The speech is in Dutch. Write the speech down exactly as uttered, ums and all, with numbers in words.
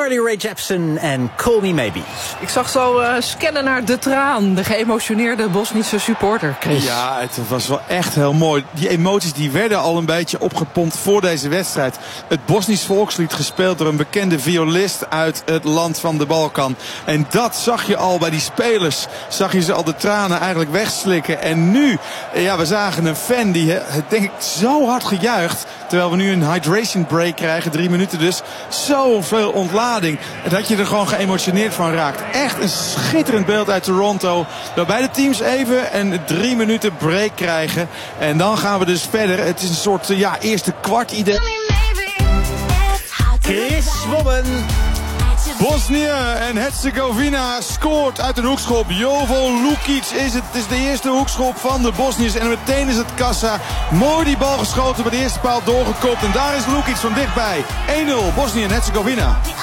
Carly Rae Jepsen en Call Me Maybe. Ik zag zo uh, scannen naar de traan, de geëmotioneerde Bosnische supporter, Chris. Ja, het was wel echt heel mooi. Die emoties die werden al een beetje opgepompt voor deze wedstrijd. Het Bosnisch volkslied gespeeld door een bekende violist uit het land van de Balkan. En dat zag je al bij die spelers. Zag je ze al de tranen eigenlijk wegslikken. En nu, ja, we zagen een fan die, het denk ik, zo hard gejuicht. Terwijl we nu een hydration break krijgen, drie minuten dus. Zoveel ontlading. Dat je er gewoon geëmotioneerd van raakt. Echt een schitterend beeld uit Toronto. Waarbij de teams even een drie minuten break krijgen. En dan gaan we dus verder. Het is een soort, ja, eerste kwart idee. Chris Wobben. Bosnië en Herzegovina scoort uit een hoekschop. Jovo Lukic is het. Het is de eerste hoekschop van de Bosniërs. En meteen is het kassa. Mooi die bal geschoten, bij de eerste paal doorgekopt. En daar is Lukic van dichtbij. één nul Bosnië en Herzegovina.